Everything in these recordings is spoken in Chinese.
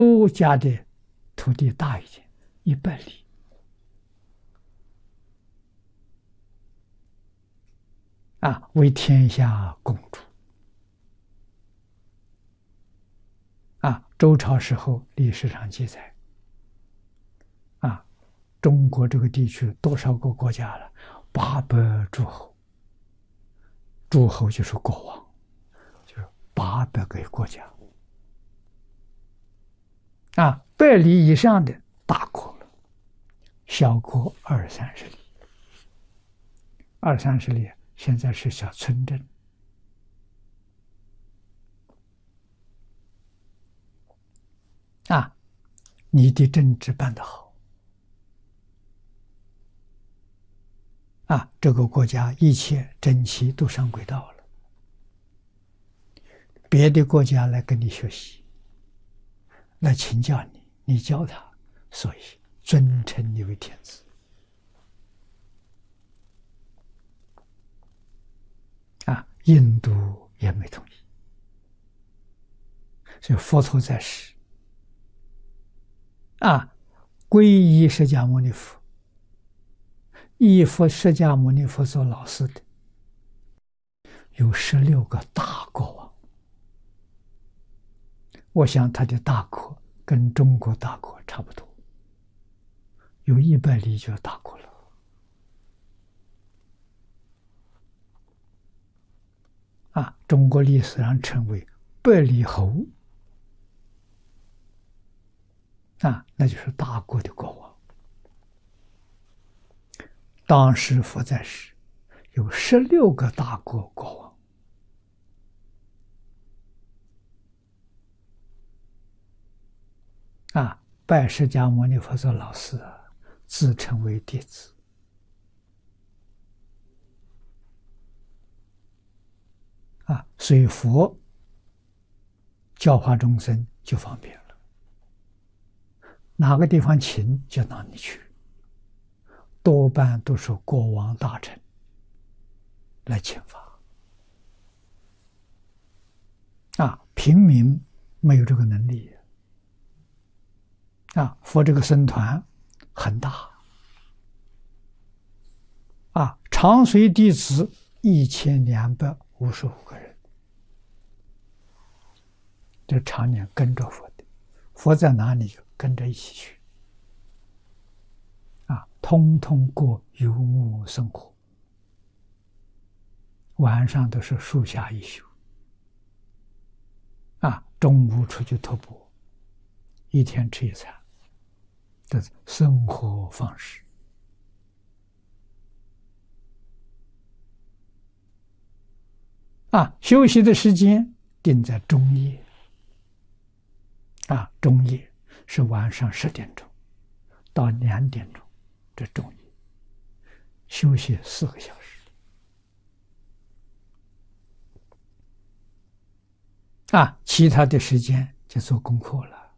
周家的土地大一点，100里。为天下共主。周朝时候历史上记载，中国这个地区多少个国家了？800诸侯，诸侯就是国王，就是800个国家。100里以上的大国了，小国20-30里，20-30里现在是小村镇。你的政治办得好，这个国家一切整齐都上轨道了，别的国家来跟你学习，来请教你，你教他，所以尊称你为天子。印度也没同意，所以佛陀在世，皈依释迦牟尼佛，依佛释迦牟尼佛做老师的有16个大国王。我想他的大国跟中国大国差不多，有100里就大国了。中国历史上称为百里侯，那就是大国的国王。当时佛在世，有16个大国国王。拜释迦牟尼佛做老师，自称为弟子。所以佛教化众生就方便了，哪个地方请就哪里去，多半都是国王大臣来请法。平民没有这个能力。佛这个僧团很大，常随弟子1255个人，这常年跟着佛的，佛在哪里就跟着一起去，通通过游牧生活，晚上都是树下一宿，中午出去徒步，一天吃一餐，这是生活方式。休息的时间定在中夜，中夜是晚上10点钟到2点钟，这中夜休息4个小时。其他的时间就做功课了。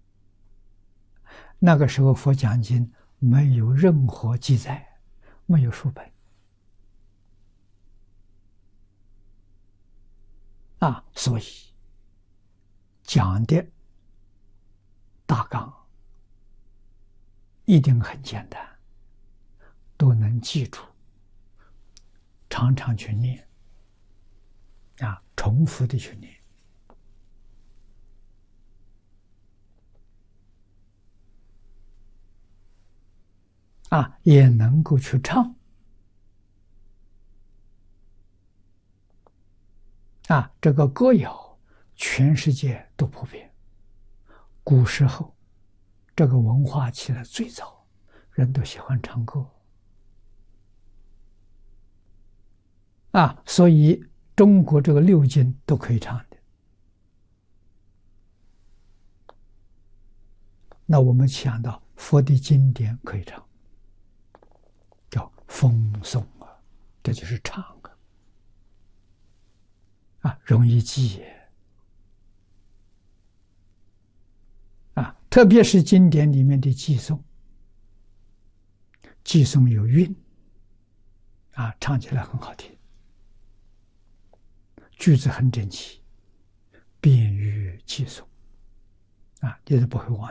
那个时候佛讲经没有任何记载，没有书本。所以讲的大纲一定很简单，都能记住，常常去念，重复的去念。也能够去唱。这个歌谣全世界都普遍。古时候这个文化起来最早，人都喜欢唱歌。所以中国这个6经都可以唱的。那我们想到佛的经典可以唱，叫风颂这就是唱容易记也。特别是经典里面的偈颂，偈颂有韵，唱起来很好听，句子很整齐，便于偈颂， 就是不会妄